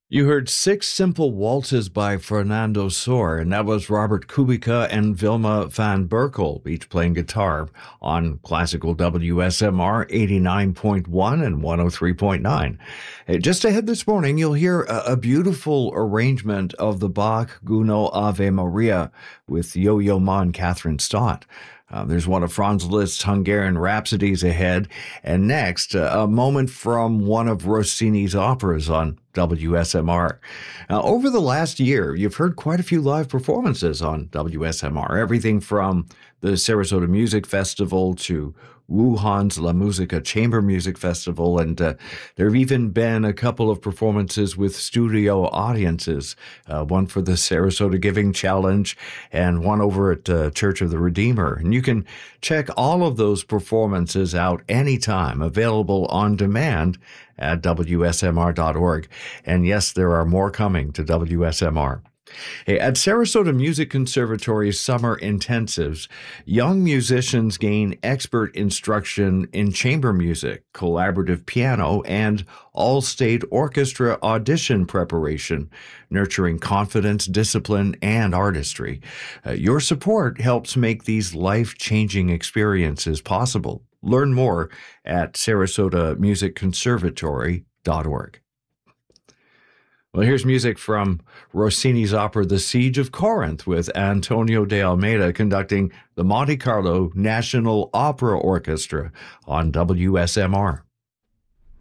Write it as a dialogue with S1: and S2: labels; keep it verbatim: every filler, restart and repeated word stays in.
S1: You heard Six Simple Waltzes by Fernando Sor, and that was Robert Kubica and Vilma van Berkel, each playing guitar on classical W S M R eighty-nine point one and one oh three point nine. Hey, just ahead this morning, you'll hear a, a beautiful arrangement of the Bach Gounod Ave Maria with Yo-Yo Ma and Catherine Stott. Uh, there's one of Franz Liszt's Hungarian Rhapsodies ahead. And next, uh, a moment from one of Rossini's operas on W S M R. Now, over the last year, you've heard quite a few live performances on W S M R, everything from the Sarasota Music Festival to Wuhan's La Musica Chamber Music Festival, and uh, there have even been a couple of performances with studio audiences, uh, one for the Sarasota Giving Challenge and one over at uh, Church of the Redeemer. And you can check all of those performances out anytime, available on demand at W S M R dot org. And yes, there are more coming to W S M R. Hey, at Sarasota Music Conservatory's summer intensives, young musicians gain expert instruction in chamber music, collaborative piano, and all-state orchestra audition preparation, nurturing confidence, discipline, and artistry. Uh, your support helps make these life-changing experiences possible. Learn more at Sarasota Music Conservatory dot org. Well, here's music from Rossini's opera The Siege of Corinth with Antonio de Almeida conducting the Monte Carlo National Opera Orchestra on W S M R.